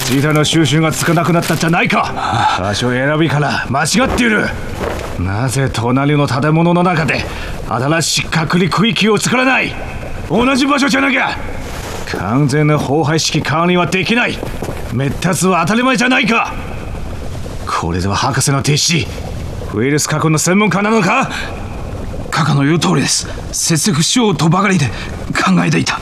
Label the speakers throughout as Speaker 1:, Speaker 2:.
Speaker 1: 事態の収拾がつかなくなったじゃないか。場所選びから間違っている。なぜ隣の建物の中で新しい隔離区域を作らない。同じ場所じゃなきゃ完全な荒廃式管理はできない。滅達は当たり前じゃないか。これでは博士の弟子ウイルス加工の専門家なのか。
Speaker 2: カカの言う通りです。節約しようとばかりで考えていた。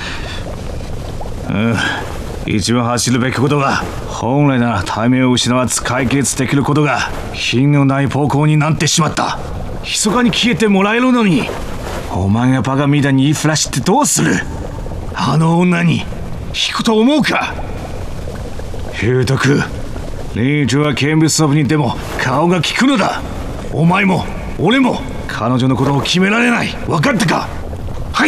Speaker 1: 一番走るべきことは本来ならタイミングを失わず解決できることが品のない方向になってしまった。密かに消えてもらえるのにお前がバカみたいに言いふらしてどうする。あの女に引くと思うか。裕徳、リーチは見物ソブにでも顔が利くのだ。お前も俺も彼女のことを決められない。分かったか。はい。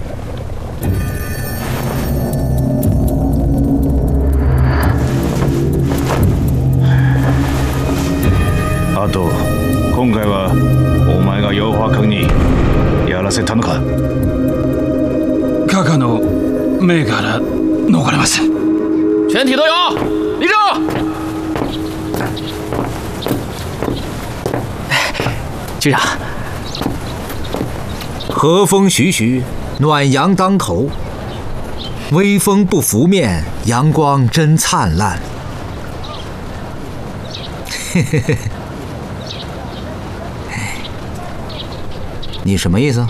Speaker 1: あと今回はお前が養蜂家にやらせたのか。
Speaker 2: カカの目から逃れません。
Speaker 3: 全体都有立正。
Speaker 4: 局长，和风徐徐，暖阳当头，微风不拂面，阳光真灿烂。嘿嘿嘿，你什么意思？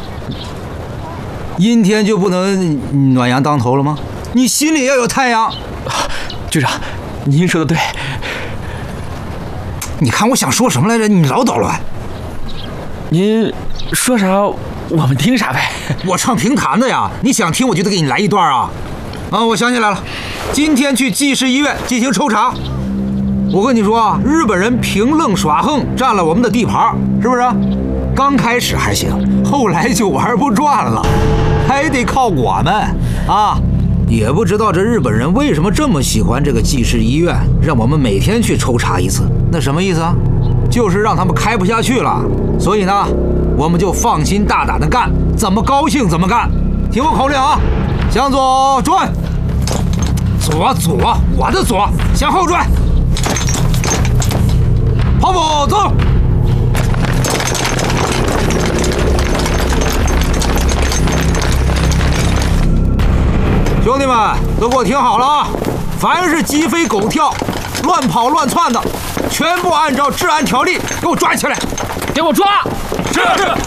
Speaker 4: 阴天就不能暖阳当头了吗？你心里要有太阳。
Speaker 3: 局长，您说的对。
Speaker 4: 你看我想说什么来着？你老捣乱。
Speaker 3: 您说啥我们听啥呗。
Speaker 4: 我唱评弹的呀，你想听我就得给你来一段啊。我想起来了，今天去济世医院进行抽查。我跟你说啊，日本人凭愣耍横占了我们的地盘，是不是？刚开始还行，后来就玩不转了，还得靠我们啊。也不知道这日本人为什么这么喜欢这个济世医院，让我们每天去抽查一次。那什么意思啊？就是让他们开不下去了。所以呢，我们就放心大胆的干，怎么高兴怎么干。听我口令啊，向左转，左，我的左，向后转，跑步走。兄弟们都给我听好了啊！凡是鸡飞狗跳、乱跑乱窜的，全部按照治安条例给我抓起来！
Speaker 3: 给我抓！
Speaker 1: 是。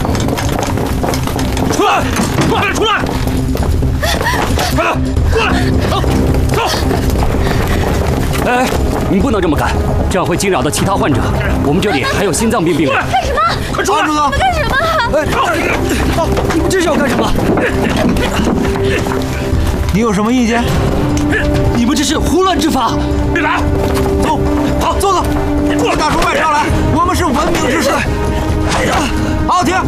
Speaker 1: 出来！快点出来！快点过来！走！
Speaker 3: 哎，你不能这么干，这样会惊扰到其他患者。我们这里还有心脏病病人。
Speaker 5: 干什么？
Speaker 1: 快出来！
Speaker 5: 你们干什么？
Speaker 3: 你们这是要干什么？
Speaker 4: 你有什么意见？
Speaker 3: 你们这是胡乱执法！
Speaker 1: 别打！
Speaker 4: 走，好，坐。过大叔外上来，我们是文明之士。好，停。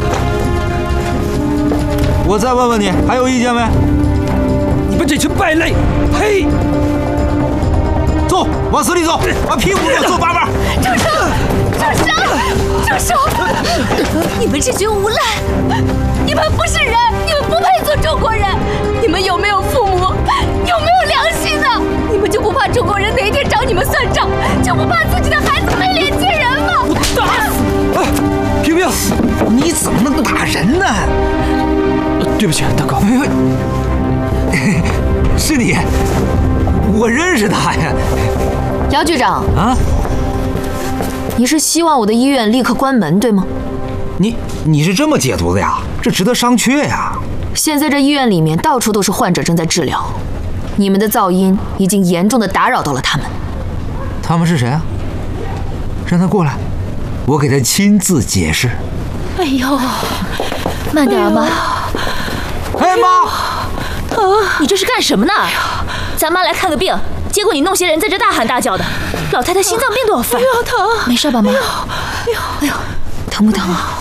Speaker 4: 我再问问你，还有意见没？
Speaker 3: 你们这群败类！嘿，
Speaker 4: 走，往死里走，把屁股给我坐八瓣。
Speaker 5: 住手！你们这群无赖！你们不是人，你们不配做中国人！你们有没有父母？有没有良心呢？你们就不怕中国人哪一天找你们算账？就不怕自己的孩子没脸见人吗？
Speaker 3: 我打死！平平，
Speaker 4: 你怎么能打人呢？
Speaker 3: 对不起，大哥。
Speaker 4: 是你，我认识他呀。
Speaker 5: 姚局长
Speaker 4: 啊，
Speaker 5: 你是希望我的医院立刻关门，对吗？
Speaker 4: 你是这么解读的呀？这值得商榷呀。
Speaker 5: 现在这医院里面到处都是患者正在治疗，你们的噪音已经严重的打扰到了他们。
Speaker 4: 他们是谁啊？让他过来，我给他亲自解释。
Speaker 5: 哎呦，慢点啊，妈。
Speaker 4: 哎妈，
Speaker 5: 你这是干什么呢？咱妈来看个病，结果你弄些人在这大喊大叫的，老太太心脏病都要犯。疼，没事吧妈？哎呦，疼不疼啊？